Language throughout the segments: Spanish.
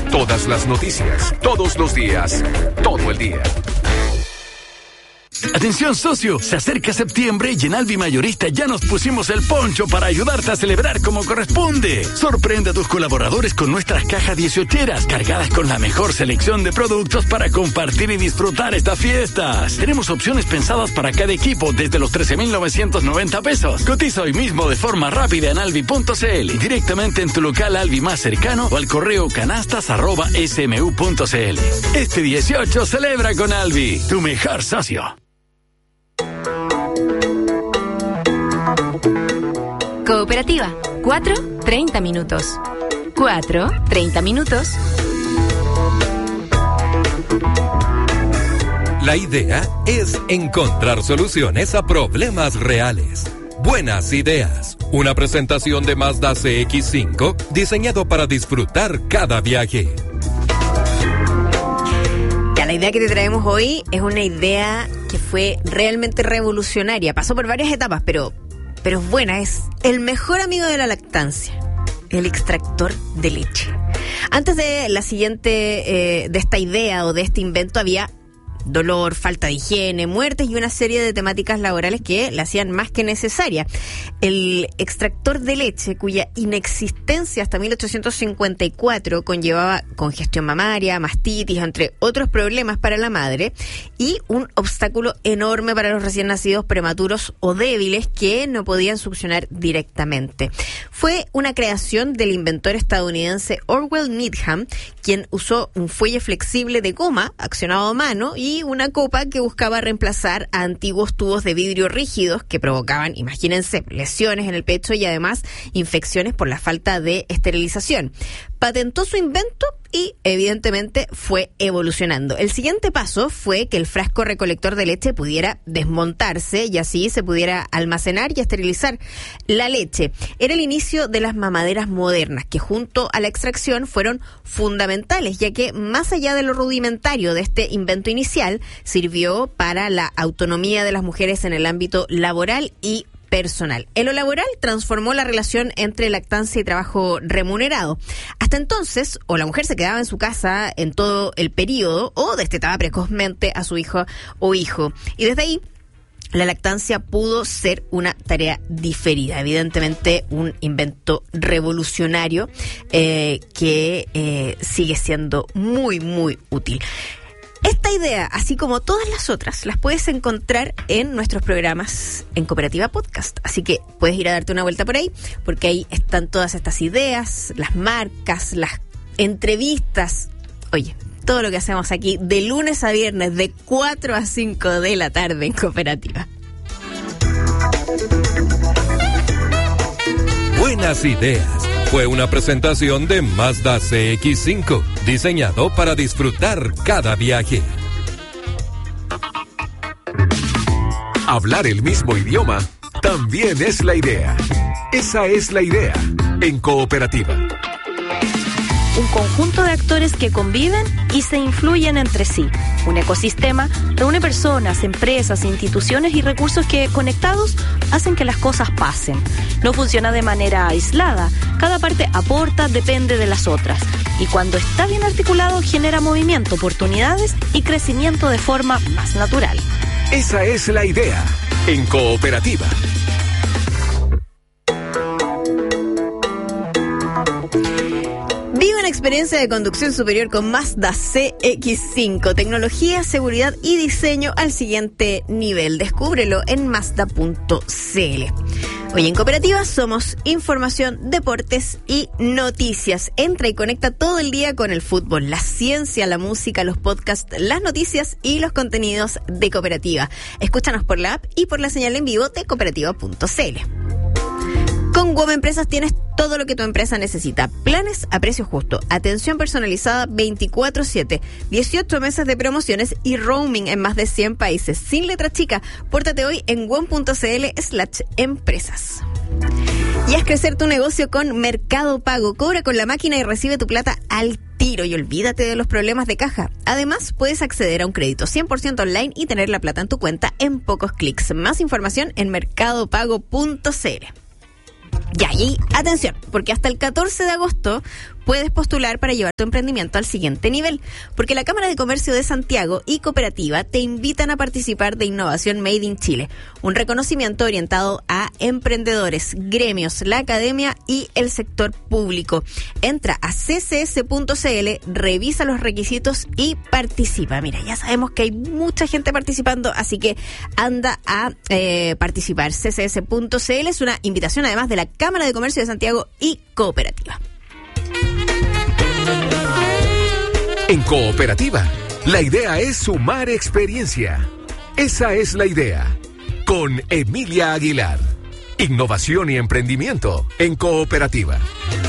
Todas las noticias, todos los días, todo el día. Atención socio, se acerca septiembre y en Alvi Mayorista ya nos pusimos el poncho para ayudarte a celebrar como corresponde. Sorprende a tus colaboradores con nuestras cajas 18eras cargadas con la mejor selección de productos para compartir y disfrutar estas fiestas. Tenemos opciones pensadas para cada equipo desde los 13,990 pesos. Cotiza hoy mismo de forma rápida en alvi.cl, directamente en tu local Alvi más cercano o al correo canastas@smu.cl. Este 18 celebra con Alvi, tu mejor socio. Cooperativa, 4:30 minutos. 4:30 minutos. La idea es encontrar soluciones a problemas reales. Buenas ideas. Una presentación de Mazda CX-5 diseñado para disfrutar cada viaje. Ya, la idea que te traemos hoy es una idea que fue realmente revolucionaria. Pasó por varias etapas, pero es buena. Es el mejor amigo de la lactancia, el extractor de leche. Antes de la siguiente, de esta idea o de este invento, había dolor, falta de higiene, muertes y una serie de temáticas laborales que la hacían más que necesaria. El extractor de leche, cuya inexistencia hasta 1854 conllevaba congestión mamaria, mastitis, entre otros problemas para la madre, y un obstáculo enorme para los recién nacidos prematuros o débiles que no podían succionar directamente. Fue una creación del inventor estadounidense Orwell Needham, quien usó un fuelle flexible de goma accionado a mano y una copa que buscaba reemplazar a antiguos tubos de vidrio rígidos que provocaban, imagínense, lesiones en el pecho y además infecciones por la falta de esterilización. Patentó su invento y evidentemente fue evolucionando. El siguiente paso fue que el frasco recolector de leche pudiera desmontarse y así se pudiera almacenar y esterilizar la leche. Era el inicio de las mamaderas modernas, que junto a la extracción fueron fundamentales, ya que más allá de lo rudimentario de este invento inicial, sirvió para la autonomía de las mujeres en el ámbito laboral y personal. En lo laboral transformó la relación entre lactancia y trabajo remunerado. Hasta entonces, o la mujer se quedaba en su casa en todo el periodo, o destetaba precozmente a su hijo o hijo. Y desde ahí, la lactancia pudo ser una tarea diferida. Evidentemente, un invento revolucionario que sigue siendo muy, muy útil. Esta idea, así como todas las otras, las puedes encontrar en nuestros programas en Cooperativa Podcast. Así que puedes ir a darte una vuelta por ahí, porque ahí están todas estas ideas, las marcas, las entrevistas. Oye, todo lo que hacemos aquí de lunes a viernes de 4 a 5 de la tarde en Cooperativa. Buenas ideas. Fue una presentación de Mazda CX-5, diseñado para disfrutar cada viaje. Hablar el mismo idioma también es la idea. Esa es la idea en Cooperativa. Un conjunto de actores que conviven y se influyen entre sí. Un ecosistema reúne personas, empresas, instituciones y recursos que, conectados, hacen que las cosas pasen. No funciona de manera aislada. Cada parte aporta, depende de las otras. Y cuando está bien articulado, genera movimiento, oportunidades y crecimiento de forma más natural. Esa es la idea en Cooperativa. Vive una experiencia de conducción superior con Mazda CX-5. Tecnología, seguridad y diseño al siguiente nivel. Descúbrelo en Mazda.cl. Hoy en Cooperativa somos información, deportes y noticias. Entra y conecta todo el día con el fútbol, la ciencia, la música, los podcasts, las noticias y los contenidos de Cooperativa. Escúchanos por la app y por la señal en vivo de cooperativa.cl. Con WOM Empresas tienes todo lo que tu empresa necesita. Planes a precio justo, atención personalizada 24/7, 18 meses de promociones y roaming en más de 100 países. Sin letra chica, pórtate hoy en WOM.cl/empresas. Y haz crecer tu negocio con Mercado Pago. Cobra con la máquina y recibe tu plata al tiro y olvídate de los problemas de caja. Además, puedes acceder a un crédito 100% online y tener la plata en tu cuenta en pocos clics. Más información en mercadopago.cl. Ya, y atención, porque hasta el 14 de agosto puedes postular para llevar tu emprendimiento al siguiente nivel, porque la Cámara de Comercio de Santiago y Cooperativa te invitan a participar de Innovación Made in Chile, un reconocimiento orientado a emprendedores, gremios, la academia y el sector público. Entra a ccs.cl, revisa los requisitos y participa. Mira, ya sabemos que hay mucha gente participando, así que anda a participar. ccs.cl es una invitación además de la Cámara de Comercio de Santiago y Cooperativa. En Cooperativa, la idea es sumar experiencia. Esa es la idea. Con Emilia Aguilar. Innovación y emprendimiento en Cooperativa.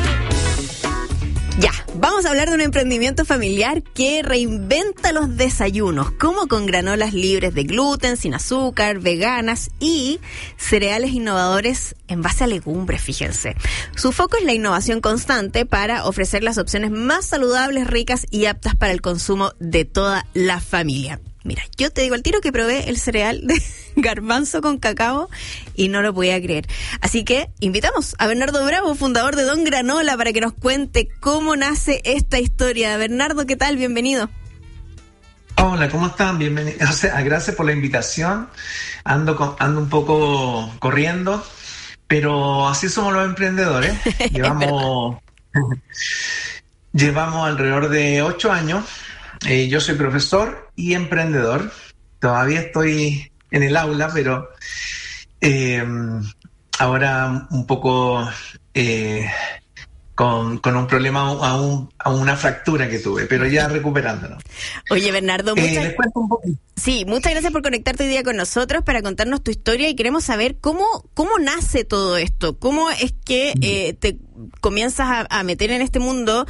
Ya, vamos a hablar de un emprendimiento familiar que reinventa los desayunos, como con granolas libres de gluten, sin azúcar, veganas y cereales innovadores en base a legumbres, fíjense. Su foco es la innovación constante para ofrecer las opciones más saludables, ricas y aptas para el consumo de toda la familia. Mira, yo te digo al tiro que probé el cereal de garbanzo con cacao y no lo podía creer. Así que invitamos a Bernardo Bravo, fundador de Don Granola, para que nos cuente cómo nace esta historia. Bernardo, ¿qué tal? Bienvenido. Hola, ¿cómo están? Bienvenidos. O sea, gracias por la invitación. Ando un poco corriendo, pero así somos los emprendedores. Llevamos alrededor de 8 años. Yo soy profesor y emprendedor. Todavía estoy en el aula, pero ahora un poco con un problema, a una fractura que tuve, pero ya recuperándonos. Oye, Bernardo, les cuento un poquito. Sí, muchas gracias por conectarte hoy día con nosotros para contarnos tu historia, y queremos saber cómo nace todo esto, cómo es que te comienzas a meter en este mundo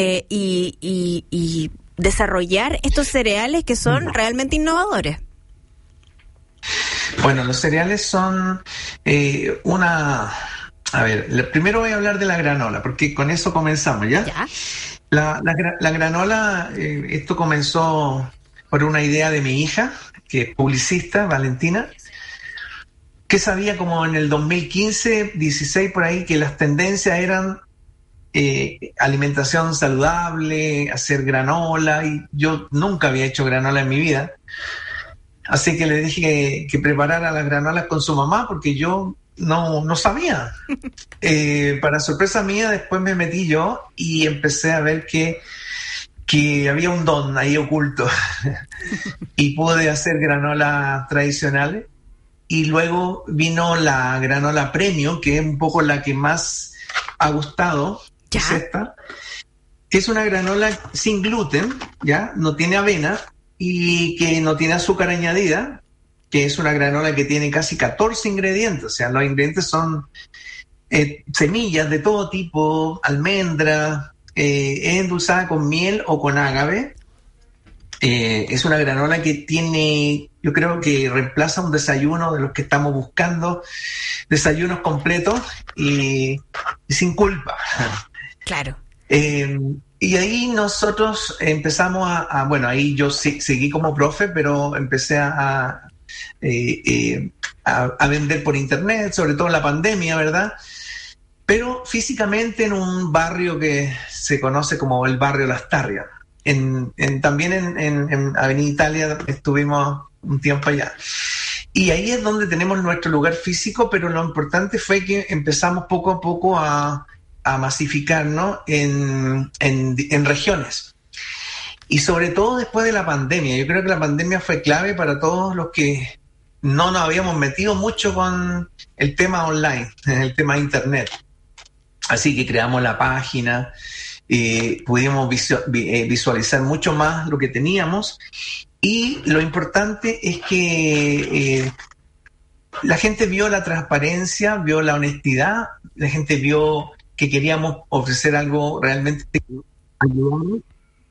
y desarrollar estos cereales que son realmente innovadores. Bueno, los cereales son A ver, primero voy a hablar de la granola, porque con eso comenzamos, ¿ya? ¿Ya? La granola, esto comenzó por una idea de mi hija, que es publicista, Valentina, que sabía como en el 2015, 16 por ahí, que las tendencias eran alimentación saludable, hacer granola, y yo nunca había hecho granola en mi vida. Así que le dije que preparara las granolas con su mamá, porque yo no sabía. Para sorpresa mía, después me metí yo y empecé a ver que había un don ahí oculto y pude hacer granolas tradicionales. Y luego vino la granola premium, que es un poco la que más ha gustado. ¿Ya? Es esta, que es una granola sin gluten, ¿ya? No tiene avena y que no tiene azúcar añadida, que es una granola que tiene casi 14 ingredientes. O sea, los ingredientes son semillas de todo tipo, almendra, es endulzada con miel o con ágave. Es una granola que tiene, yo creo que reemplaza un desayuno de los que estamos buscando, desayunos completos y sin culpa. Claro. Y ahí nosotros empezamos bueno, ahí yo seguí como profe, pero empecé a vender por internet, sobre todo en la pandemia, ¿verdad? Pero físicamente en un barrio que se conoce como el barrio Lastarria. También en Avenida Italia estuvimos un tiempo allá. Y ahí es donde tenemos nuestro lugar físico, pero lo importante fue que empezamos poco a poco a masificarnos en regiones. Y sobre todo después de la pandemia. Yo creo que la pandemia fue clave para todos los que no nos habíamos metido mucho con el tema online, el tema internet. Así que creamos la página, pudimos visualizar mucho más lo que teníamos, y lo importante es que la gente vio la transparencia, vio la honestidad, la gente vio que queríamos ofrecer algo realmente ayudable.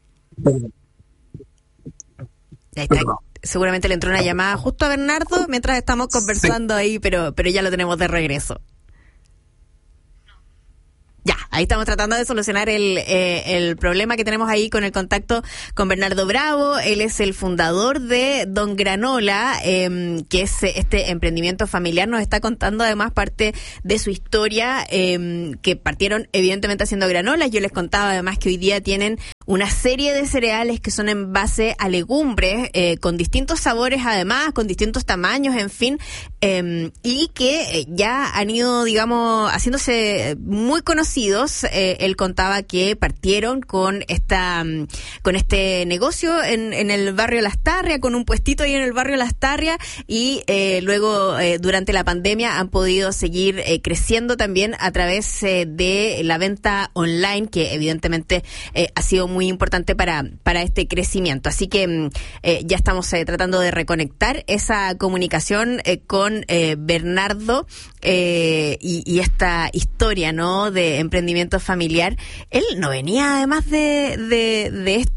Ahí está. Seguramente le entró una llamada justo a Bernardo mientras estamos conversando. Sí. Ahí, pero ya lo tenemos de regreso. Ya, ahí estamos tratando de solucionar el problema que tenemos ahí con el contacto con Bernardo Bravo. Él es el fundador de Don Granola, que es este emprendimiento familiar. Nos está contando además parte de su historia, que partieron evidentemente haciendo granolas. Yo les contaba además que hoy día tienen una serie de cereales que son en base a legumbres, con distintos sabores además, con distintos tamaños, en fin, y que ya han ido, digamos, haciéndose muy conocidos. Él contaba que partieron con este negocio en el barrio Lastarria, con un puestito ahí en el barrio Lastarria, y luego durante la pandemia han podido seguir creciendo también a través de la venta online, que evidentemente ha sido muy importante para este crecimiento. Así que ya estamos tratando de reconectar esa comunicación con Bernardo y esta historia, ¿no?, de emprendimiento familiar. Él no venía además de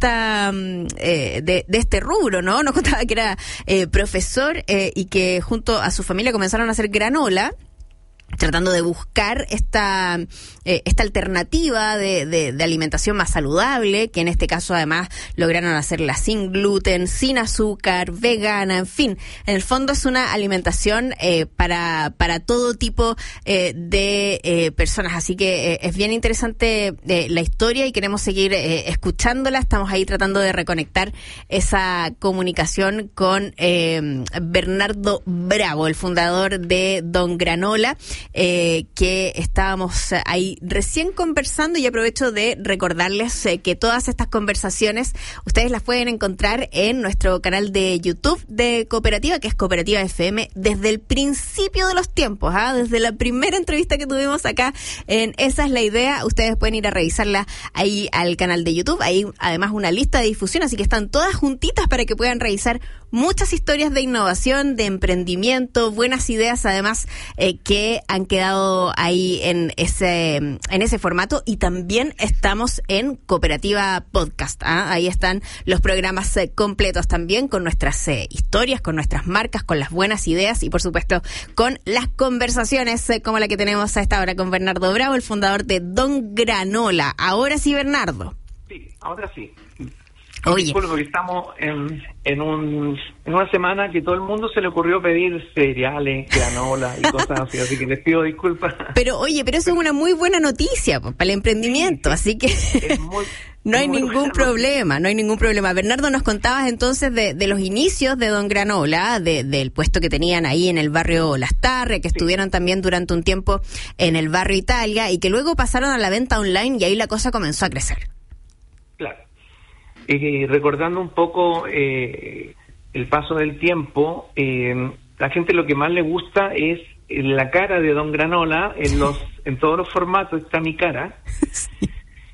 este rubro, ¿no? Nos contaba que era profesor y que junto a su familia comenzaron a hacer granola, tratando de buscar esta alternativa de alimentación más saludable, que en este caso además lograron hacerla sin gluten, sin azúcar, vegana, en fin. En el fondo es una alimentación para todo tipo de personas, así que es bien interesante la historia y queremos seguir escuchándola. Estamos ahí tratando de reconectar esa comunicación con Bernardo Bravo, el fundador de Don Granola, que estábamos ahí recién conversando, y aprovecho de recordarles que todas estas conversaciones ustedes las pueden encontrar en nuestro canal de YouTube de Cooperativa, que es Cooperativa FM, desde el principio de los tiempos, desde la primera entrevista que tuvimos acá en Esa es la Idea. Ustedes pueden ir a revisarla ahí al canal de YouTube. Hay además una lista de difusión, así que están todas juntitas para que puedan revisar muchas historias de innovación, de emprendimiento, buenas ideas además que han quedado ahí en ese formato. Y también estamos en Cooperativa Podcast, ahí están los programas completos también, con nuestras historias, con nuestras marcas, con las buenas ideas y por supuesto con las conversaciones como la que tenemos a esta hora con Bernardo Bravo, el fundador de Don Granola. Ahora sí, Bernardo. Sí, ahora sí. Oye, disculpe, porque estamos en una semana que todo el mundo se le ocurrió pedir cereales, granola y cosas así, así que les pido disculpas. Pero eso es una muy buena noticia para el emprendimiento, sí, así que no hay ningún problema. Bernardo, nos contabas entonces de los inicios de Don Granola, del puesto que tenían ahí en el barrio Lastarria, que estuvieron también durante un tiempo en el barrio Italia y que luego pasaron a la venta online y ahí la cosa comenzó a crecer. Claro. Recordando un poco el paso del tiempo, la gente lo que más le gusta es la cara de Don Granola. En todos los formatos está mi cara. Sí.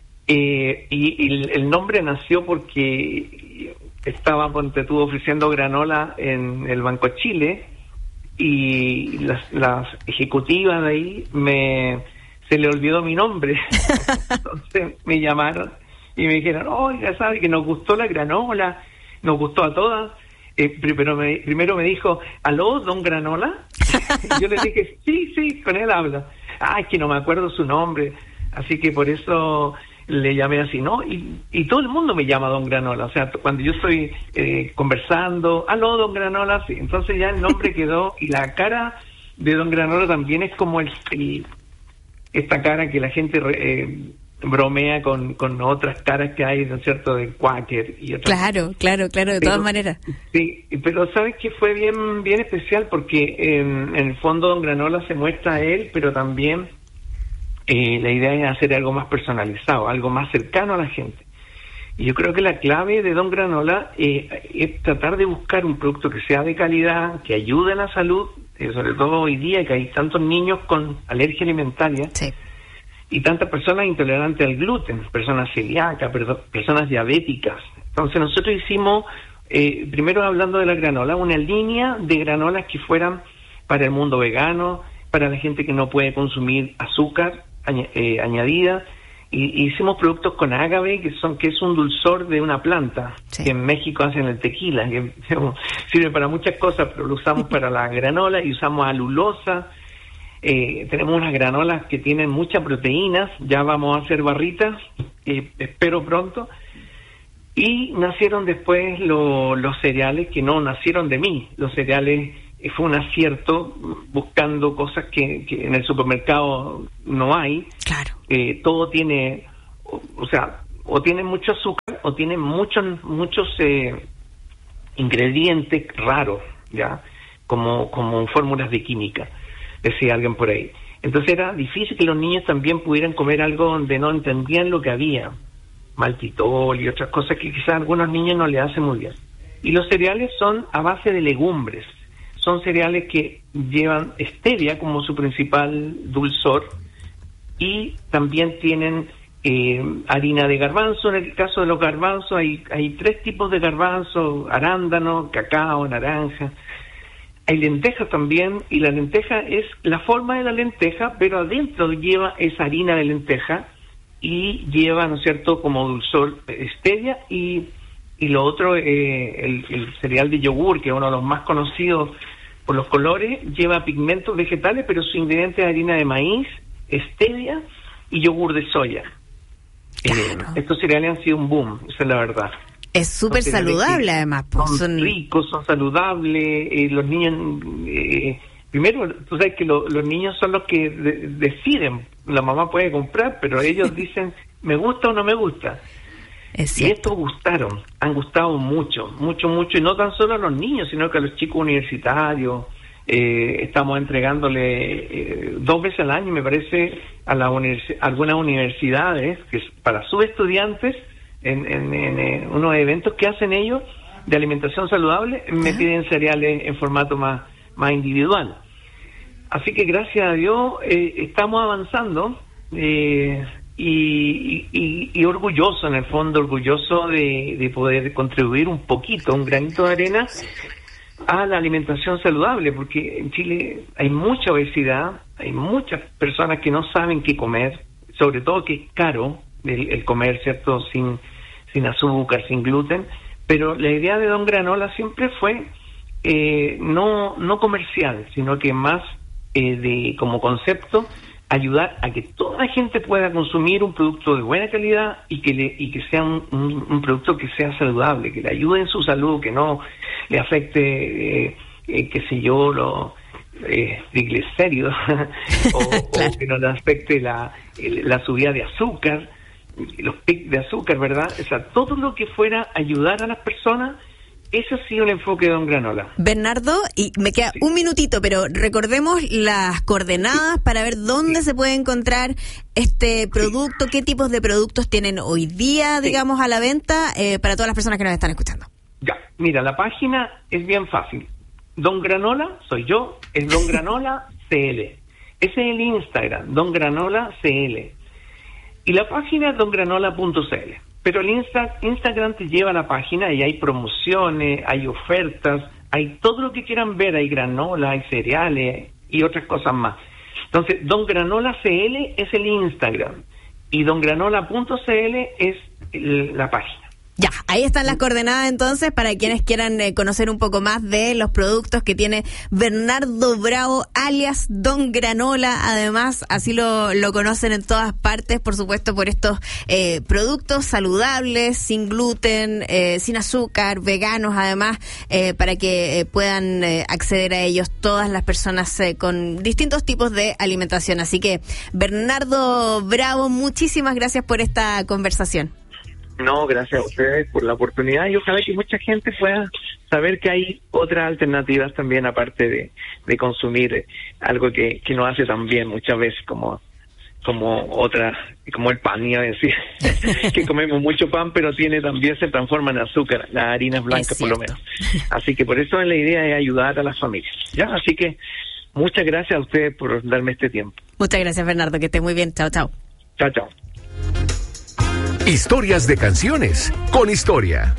Y el nombre nació porque estaba, ponte tú, ofreciendo granola en el Banco Chile, y las ejecutivas de ahí se le olvidó mi nombre. Entonces me llamaron y me dijeron, oiga, ¿sabe que nos gustó la granola? Nos gustó a todas. Primero me dijo, ¿aló, Don Granola? Y yo le dije, sí, con él habla. Es que no me acuerdo su nombre, así que por eso le llamé así, ¿no? Y todo el mundo me llama Don Granola. O sea, cuando yo estoy conversando, ¿aló, Don Granola? Sí. Entonces ya el nombre quedó, y la cara de Don Granola también es como esta cara que la gente bromea con otras caras que hay, ¿no es cierto?, de Quaker y otras. Claro, de todas maneras. Sí, pero sabes que fue bien especial porque en el fondo Don Granola se muestra a él, pero también la idea es hacer algo más personalizado, algo más cercano a la gente. Y yo creo que la clave de Don Granola es tratar de buscar un producto que sea de calidad, que ayude a la salud, sobre todo hoy día que hay tantos niños con alergia alimentaria. Sí. Y tantas personas intolerantes al gluten, personas celíacas, personas diabéticas. Entonces nosotros hicimos, primero hablando de la granola, una línea de granolas que fueran para el mundo vegano, para la gente que no puede consumir azúcar añadida. Y hicimos productos con ágave, que es un dulzor de una planta, sí, que en México hacen el tequila, que sirve para muchas cosas, pero lo usamos para la granola, y usamos alulosa. tenemos unas granolas que tienen muchas proteínas, ya vamos a hacer barritas, espero pronto. Y nacieron después los cereales que no nacieron de mí. Los cereales fue un acierto buscando cosas que en el supermercado no hay. Claro. Todo tiene, o sea, o tiene mucho azúcar o tiene muchos ingredientes raros, ya, como fórmulas de química, decía alguien por ahí. Entonces era difícil que los niños también pudieran comer algo donde no entendían lo que había, maltitol y otras cosas que quizás a algunos niños no les hacen muy bien. Y los cereales son a base de legumbres, son cereales que llevan stevia como su principal dulzor y también tienen harina de garbanzo. En el caso de los garbanzos hay 3 tipos de garbanzo: arándano, cacao, naranja. Hay lentejas también, y la lenteja es la forma de la lenteja, pero adentro lleva esa harina de lenteja y lleva, ¿no es cierto?, como dulzor stevia, y lo otro, el cereal de yogur, que es uno de los más conocidos por los colores, lleva pigmentos vegetales, pero su ingrediente es harina de maíz, stevia y yogur de soya. Claro. Estos cereales han sido un boom, esa es la verdad. Es súper saludable, además. Son ricos, son saludables. Los niños, primero, tú sabes que los niños son los que deciden. La mamá puede comprar, pero ellos dicen, ¿me gusta o no me gusta? Es y estos han gustado mucho, y no tan solo a los niños, sino que a los chicos universitarios. Estamos entregándole 2 veces al año, me parece, a algunas universidades, que para sus estudiantes, en unos eventos que hacen ellos de alimentación saludable, me piden cereales en formato más individual. Así que gracias a Dios estamos avanzando, y orgulloso, en el fondo, orgulloso de poder contribuir un poquito, un granito de arena a la alimentación saludable, porque en Chile hay mucha obesidad, hay muchas personas que no saben qué comer, sobre todo que es caro el comer, ¿cierto?, sin azúcar, sin gluten. Pero la idea de Don Granola siempre fue no comercial, sino que más como concepto, ayudar a que toda la gente pueda consumir un producto de buena calidad y que sea un producto que sea saludable, que le ayude en su salud, que no le afecte, qué sé yo, los triglicéridos o que no le afecte la subida de azúcar, los picos de azúcar, ¿verdad? O sea, todo lo que fuera ayudar a las personas. Ese ha sido el enfoque de Don Granola. Bernardo, y me queda un minutito, pero recordemos las coordenadas para ver dónde se puede encontrar este producto, qué tipos de productos tienen hoy día, digamos, a la venta, para todas las personas que nos están escuchando. Ya, mira, la página es bien fácil. Don Granola, soy yo, es Don Granola CL. Ese es el Instagram, Don Granola CL. Y la página es dongranola.cl. Pero el Instagram te lleva a la página y hay promociones, hay ofertas, hay todo lo que quieran ver, hay granola, hay cereales y otras cosas más. Entonces, Don Granola CL es el Instagram y dongranola.cl es la página. Ya, ahí están las coordenadas entonces para quienes quieran conocer un poco más de los productos que tiene Bernardo Bravo, alias Don Granola. Además, así lo conocen en todas partes, por supuesto, por estos productos saludables, sin gluten, sin azúcar, veganos además, para que puedan acceder a ellos todas las personas con distintos tipos de alimentación. Así que, Bernardo Bravo, muchísimas gracias por esta conversación. No, gracias a ustedes por la oportunidad y ojalá que mucha gente pueda saber que hay otras alternativas también, aparte de consumir algo que nos hace tan bien muchas veces como el pan, iba a decir, que comemos mucho pan, pero también se transforma en azúcar, las harinas blancas por lo menos. Así que por eso la idea es ayudar a las familias. Ya, así que muchas gracias a ustedes por darme este tiempo. Muchas gracias, Bernardo, que esté muy bien. Chao, chao. Chao, chao. Historias de canciones con historia.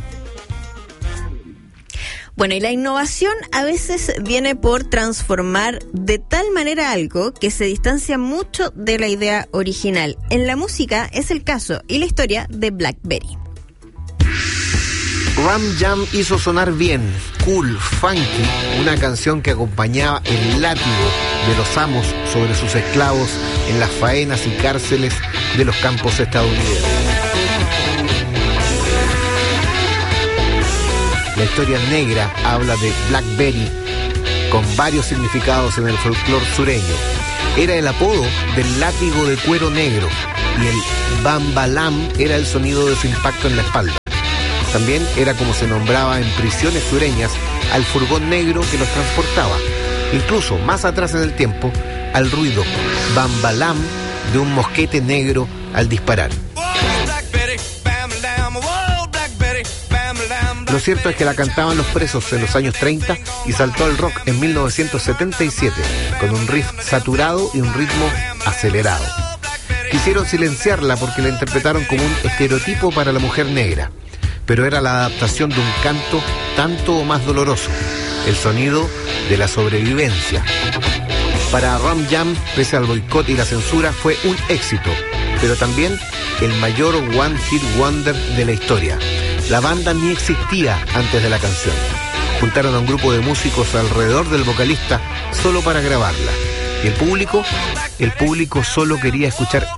Bueno, y la innovación a veces viene por transformar de tal manera algo que se distancia mucho de la idea original. En la música es el caso y la historia de Blackberry. Ram Jam hizo sonar bien, cool, funky, una canción que acompañaba el látigo de los amos sobre sus esclavos en las faenas y cárceles de los campos estadounidenses. La historia negra habla de Blackberry con varios significados en el folclore sureño. Era el apodo del látigo de cuero negro y el bambalam era el sonido de su impacto en la espalda. También era como se nombraba en prisiones sureñas al furgón negro que los transportaba. Incluso más atrás en el tiempo, al ruido bambalam de un mosquete negro al disparar. Lo cierto es que la cantaban los presos en los años 30 y saltó al rock en 1977 con un riff saturado y un ritmo acelerado. Quisieron silenciarla porque la interpretaron como un estereotipo para la mujer negra, pero era la adaptación de un canto tanto o más doloroso, el sonido de la sobrevivencia. Para Ram Jam, pese al boicot y la censura, fue un éxito, pero también el mayor One Hit Wonder de la historia. La banda ni existía antes de la canción. Juntaron a un grupo de músicos alrededor del vocalista solo para grabarla. ¿Y el público? El público solo quería escuchar